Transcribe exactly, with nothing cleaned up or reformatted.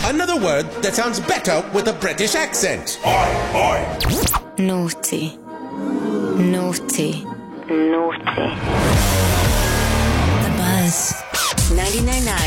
Another word that sounds better with a British accent. Oi, oi. Naughty. Naughty. Naughty. The Buzz. ninety-nine point nine